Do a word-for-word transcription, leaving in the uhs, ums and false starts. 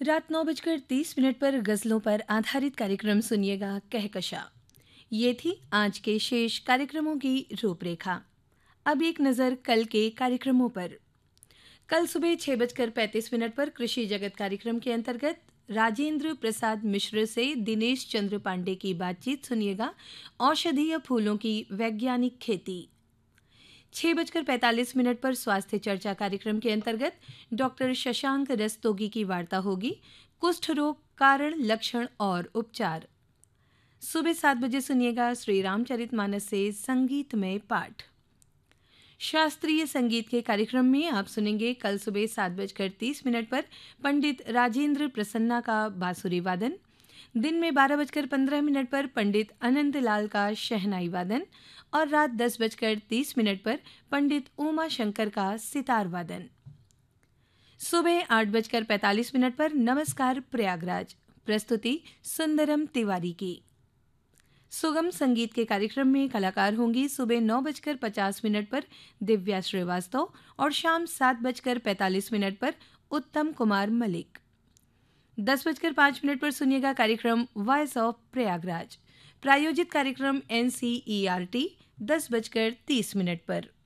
रात नौ बजकर तीस मिनट पर गज़लों पर आधारित कार्यक्रम सुनिएगा कहकशा। ये थी आज के शेष कार्यक्रमों की रूपरेखा। अब एक नज़र कल के कार्यक्रमों पर। कल सुबह छह बजकर पैंतीस मिनट पर कृषि जगत कार्यक्रम के अंतर्गत राजेंद्र प्रसाद मिश्र से दिनेश चंद्र पांडे की बातचीत सुनिएगा। औषधीय फूलों की वैज्ञानिक खेती। छह बजकर पैंतालीस मिनट पर स्वास्थ्य चर्चा कार्यक्रम के अंतर्गत डॉक्टर शशांक रस्तोगी की वार्ता होगी। कुष्ठ रोग, कारण, लक्षण और उपचार। सुबह सात बजे सुनिएगा श्री रामचरितमानस से संगीतमय पाठ। शास्त्रीय संगीत के कार्यक्रम में आप सुनेंगे कल सुबह सात बजकर तीस मिनट पर पंडित राजेंद्र प्रसन्ना का बांसुरी वादन। दिन में बारह बजकर पंद्रह मिनट पर पंडित अनंत लाल का शहनाई वादन और रात दस बजकर तीस मिनट पर पंडित उमा शंकर का सितार वादन। सुबह आठ बजकर पैंतालीस मिनट पर नमस्कार प्रयागराज, प्रस्तुति सुंदरम तिवारी की। सुगम संगीत के कार्यक्रम में कलाकार होंगी सुबह नौ बजकर पचास मिनट पर दिव्या श्रीवास्तव और शाम सात बजकर पैंतालीस मिनट पर उत्तम कुमार मलिक। दस बजकर पाँच मिनट पर सुनिएगा कार्यक्रम वॉइस ऑफ प्रयागराज। प्रायोजित कार्यक्रम N C E R T दस बजकर तीस मिनट पर।